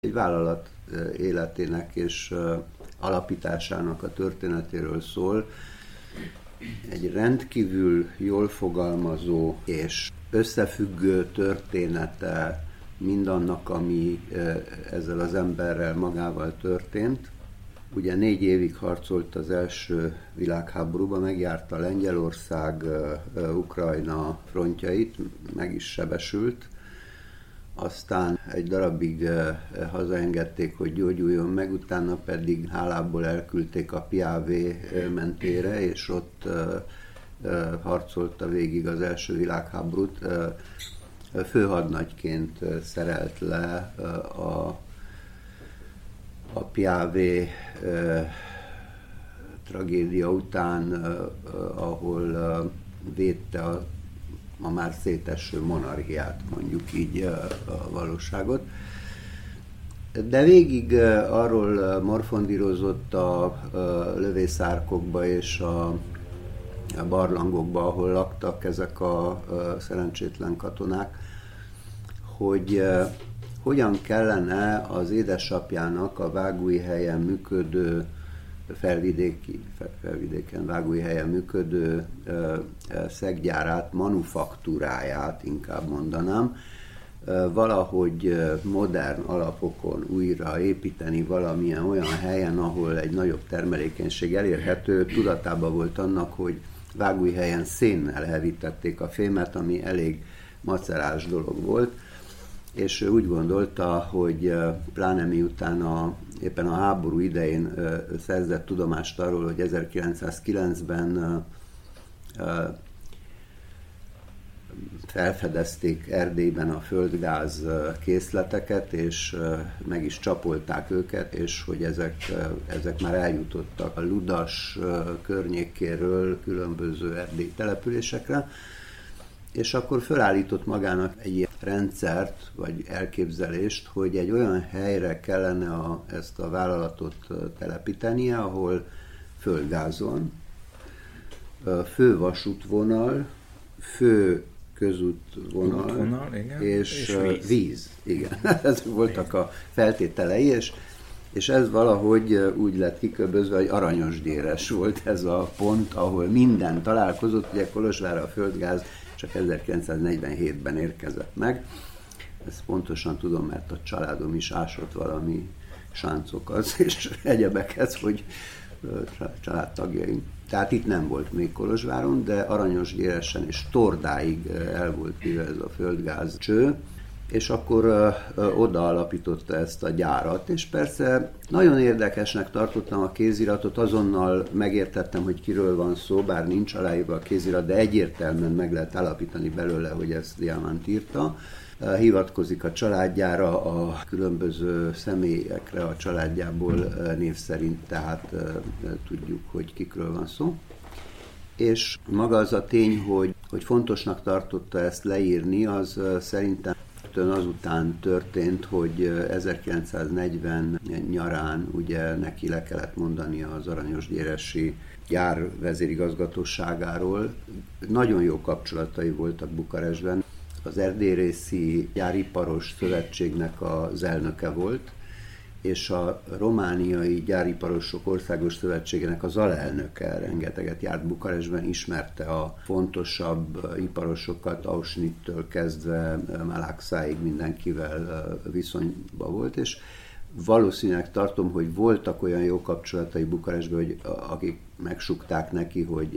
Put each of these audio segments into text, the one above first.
Egy vállalat életének és alapításának a történetéről szól. Egy rendkívül jól fogalmazó és összefüggő története mindannak, ami ezzel az emberrel magával történt. Ugye 4 évig harcolt az első világháborúban, megjárta Lengyelország, Ukrajna frontjait, meg is sebesült. Aztán egy darabig hazaengedték, hogy gyógyuljon meg, utána pedig hálából elküldték a Piave mentére, és ott harcolta végig az első világháborút. Főhadnagyként szerelt le a Piave tragédia után, ahol védte a már széteső monarchiát, mondjuk így a valóságot. De végig arról morfondírozott a lövészárkokba és a barlangokba, ahol laktak ezek a szerencsétlen katonák, hogy hogyan kellene az édesapjának a Vágújhelyen működő felvidéken Vágújhelyen működő szeggyárát, manufaktúráját inkább mondanám, valahogy modern alapokon újra építeni valamilyen olyan helyen, ahol egy nagyobb termelékenység elérhető. Tudatában volt annak, hogy Vágújhelyen szénnel hevítették a fémet, ami elég macerás dolog volt, és ő úgy gondolta, hogy pláne miután éppen a háború idején szerzett tudomást arról, hogy 1909-ben felfedezték Erdélyben a földgáz készleteket, és meg is csapolták őket, és hogy ezek már eljutottak a Ludas környékéről különböző erdélyi településekre, és akkor fölállított magának egy ilyen rendszert, vagy elképzelést, hogy egy olyan helyre kellene ezt a vállalatot telepítenie, ahol földgázon, fő vasútvonal, fő közútvonal és víz. Igen, ezek voltak a feltételei, és ez valahogy úgy lett kiköbözve, hogy aranyosgyéres volt ez a pont, ahol minden találkozott. Ugye Kolozsvárra a földgáz csak 1947-ben érkezett meg. Ezt pontosan tudom, mert a családom is ásott valami sáncokat és egyebekhez, hogy családtagjaink. Tehát itt nem volt még Kolozsváron, de Aranyosgyéresen és Tordáig el volt véve ez a földgáz cső, és akkor oda alapította ezt a gyárat, és persze nagyon érdekesnek tartottam a kéziratot, azonnal megértettem, hogy kiről van szó, bár nincs aláírva a kézirat, de egyértelműen meg lehet állapítani belőle, hogy ezt Diamant írta. Hivatkozik a családjára, a különböző személyekre a családjából név szerint, tehát tudjuk, hogy kikről van szó. És maga az a tény, hogy fontosnak tartotta ezt leírni, az szerintem azután történt, hogy 1940 nyarán ugye neki le kellett mondani az aranyosgyéresi gyár vezérigazgatóságáról. Nagyon jó kapcsolatai voltak Bukarestben. Az Erdélyrészi Gyáriparos Szövetségnek az elnöke volt, és a Romániai Gyáriparosok Országos Szövetségének az alelnöke, rengeteget járt Bukarestben, ismerte a fontosabb iparosokat, Auschnittől kezdve Malaxáig mindenkivel viszonyban volt, és valószínűleg tartom, hogy voltak olyan jó kapcsolatai Bukarestben, hogy akik megsukták neki, hogy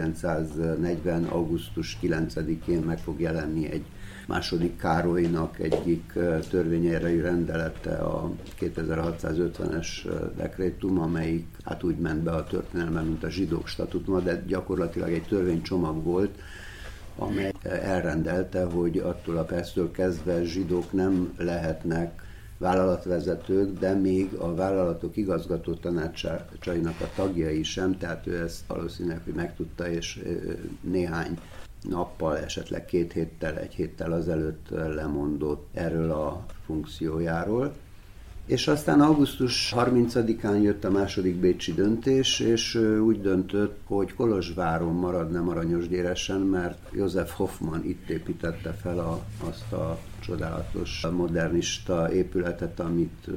1940. augusztus 9-én meg fog jelenni egy II. Károlynak egyik törvényerejű rendelete, a 2650-es dekrétum, amelyik hát úgy ment be a történelemben, mint a zsidók statutuma, de gyakorlatilag egy törvénycsomag volt, amely elrendelte, hogy attól a perctől kezdve zsidók nem lehetnek vállalatvezetők, de még a vállalatok igazgató tanácsainak a tagjai sem, tehát ő ezt valószínűleg, hogy megtudta, és néhány nappal, esetleg 2 héttel, 1 héttel azelőtt lemondott erről a funkciójáról. És aztán augusztus 30-án jött a második bécsi döntés, és úgy döntött, hogy Kolozsváron marad, nem Aranyosgyéresen, mert József Hoffmann itt építette fel azt a csodálatos modernista épületet, amit